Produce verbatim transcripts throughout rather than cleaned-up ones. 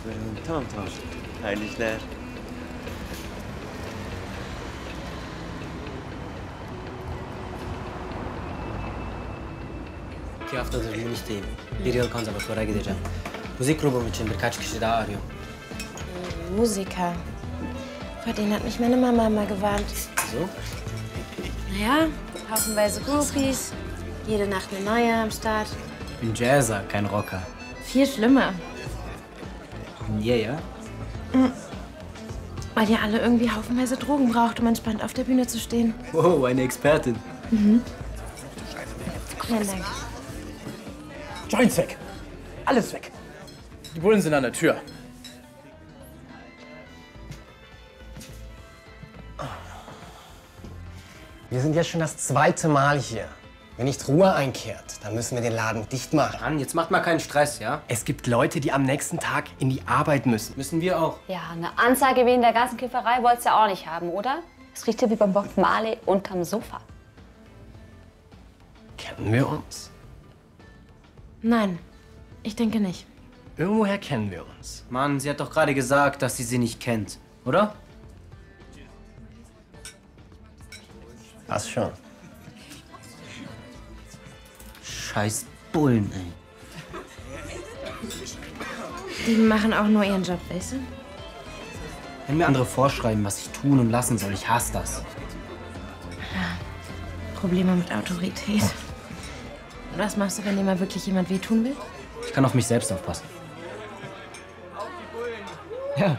Buyurun. Tamam tamam. Hayırlı işler. İki haftadır Münih'teyim. Bir yıl konservatuvara gideceğim. Müzik grubum için birkaç kişi daha arıyorum. Musiker. Vor denen hat mich meine Mama immer gewarnt. So? Naja, haufenweise Groupies. Jede Nacht eine neue am Start. Ich bin Jazzer, kein Rocker. Viel schlimmer. Ja, ja. Weil ihr alle irgendwie haufenweise Drogen braucht, um entspannt auf der Bühne zu stehen. Wow, eine Expertin. Mhm. Vielen Dank. Joints weg. Alles weg. Die Bullen sind an der Tür. Wir sind jetzt schon das zweite Mal hier. Wenn nicht Ruhe einkehrt, dann müssen wir den Laden dicht machen. Mann, jetzt macht mal keinen Stress, ja? Es gibt Leute, die am nächsten Tag in die Arbeit müssen. Müssen wir auch. Ja, eine Ansage wie in der ganzen Kifferei wollt's ja auch nicht haben, oder? Es riecht ja wie beim Bob Marley unterm Sofa. Kennen wir uns? Nein, ich denke nicht. Irgendwoher kennen wir uns. Mann, sie hat doch gerade gesagt, dass sie sie nicht kennt, oder? Was schon? Scheiß Bullen, ey. Die machen auch nur ihren Job, weißt du? Wenn mir andere vorschreiben, was ich tun und lassen soll, ich hasse das. Probleme mit Autorität. Und was machst du, wenn dir mal wirklich jemand wehtun will? Ich kann auf mich selbst aufpassen. Ja.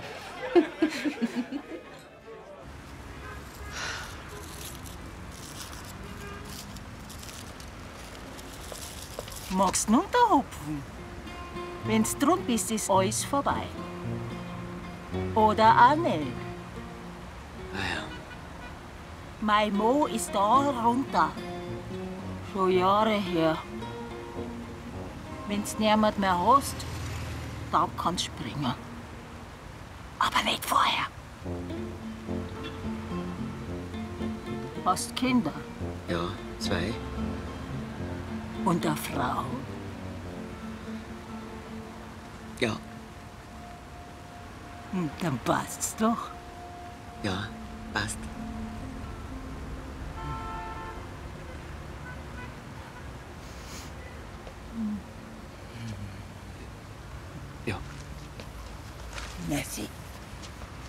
Magst du runterhupfen? Wenn's drum bist, ist alles vorbei. Oder auch nicht. Naja. Mein Mo ist da runter. Schon Jahre her. Wenn's niemand mehr hast, dann kannst du springen. Aber nicht vorher. Hast Kinder Ja, zwei. und eine Frau? Ja, Hm, dann passt's doch. ja, passt.